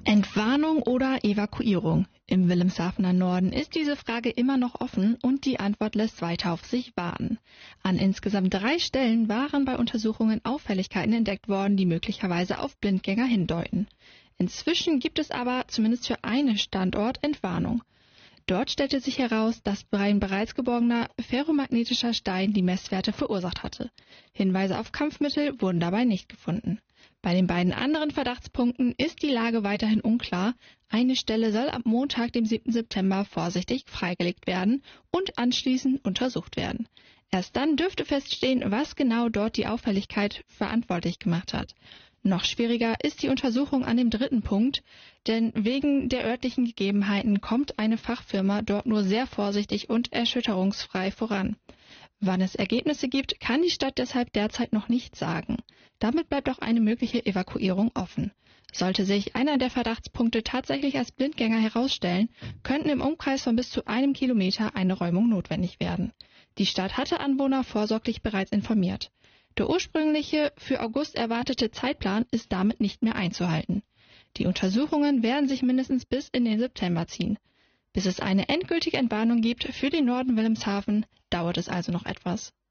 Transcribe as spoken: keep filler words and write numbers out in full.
Entwarnung oder Evakuierung? Im Wilhelmshavener Norden ist diese Frage immer noch offen und die Antwort lässt weiter auf sich warten. An insgesamt drei Stellen waren bei Untersuchungen Auffälligkeiten entdeckt worden, die möglicherweise auf Blindgänger hindeuten. Inzwischen gibt es aber zumindest für einen Standort Entwarnung. Dort stellte sich heraus, dass ein bereits geborgener ferromagnetischer Stein die Messwerte verursacht hatte. Hinweise auf Kampfmittel wurden dabei nicht gefunden. Bei den beiden anderen Verdachtspunkten ist die Lage weiterhin unklar. Eine Stelle soll ab Montag, dem siebten September, vorsichtig freigelegt werden und anschließend untersucht werden. Erst dann dürfte feststehen, was genau dort die Auffälligkeit verantwortlich gemacht hat. Noch schwieriger ist die Untersuchung an dem dritten Punkt, denn wegen der örtlichen Gegebenheiten kommt eine Fachfirma dort nur sehr vorsichtig und erschütterungsfrei voran. Wann es Ergebnisse gibt, kann die Stadt deshalb derzeit noch nicht sagen. Damit bleibt auch eine mögliche Evakuierung offen. Sollte sich einer der Verdachtspunkte tatsächlich als Blindgänger herausstellen, könnten im Umkreis von bis zu einem Kilometer eine Räumung notwendig werden. Die Stadt hatte Anwohner vorsorglich bereits informiert. Der ursprüngliche für August erwartete Zeitplan ist damit nicht mehr einzuhalten. Die Untersuchungen werden sich mindestens bis in den September ziehen. Bis es eine endgültige Entwarnung gibt für den Norden Wilhelmshaven, dauert es also noch etwas.